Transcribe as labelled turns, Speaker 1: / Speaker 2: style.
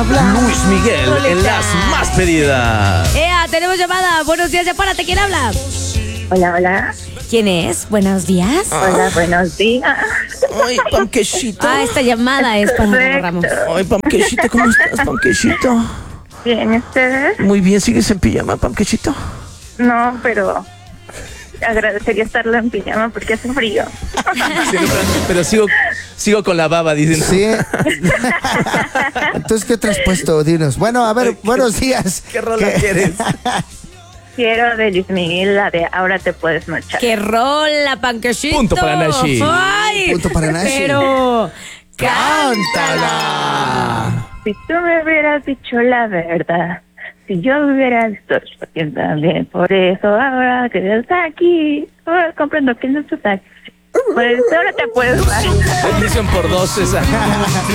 Speaker 1: Luis Miguel en las más pedidas.
Speaker 2: ¡Ea! Tenemos llamada. Buenos días, Zapárate. ¿Quién habla?
Speaker 3: Hola, hola.
Speaker 2: ¿Quién es? Buenos días.
Speaker 3: Hola, buenos días.
Speaker 1: Ay, Panquechito.
Speaker 2: Esta llamada es para Manolo Ramos.
Speaker 1: Ay, Panquechito, ¿cómo estás, Panquechito?
Speaker 3: Bien, ¿ustedes?
Speaker 1: Muy bien, ¿sigues en pijama, Panquechito?
Speaker 3: No, pero agradecería estarla en pijama porque hace frío.
Speaker 1: Sí, pero sigo con la baba, dicen.
Speaker 4: Sí. Entonces, ¿qué te has puesto? Dinos. Bueno, a ver, buenos días.
Speaker 1: ¿Qué rola quieres?
Speaker 3: Quiero de Luis Miguel la de Ahora te puedes marchar.
Speaker 2: ¡Qué rola, Panquechito!
Speaker 1: Punto para Nashi.
Speaker 2: ¡Ay!
Speaker 4: Punto para Nashi.
Speaker 2: Pero...
Speaker 4: ¡Cántala!
Speaker 3: Si tú me hubieras dicho la verdad, si yo hubiera visto también, por eso ahora que estás aquí, ahora comprendo que no estás aquí. Pues ahora te puedes marchar.
Speaker 1: Bendición por dos, esa.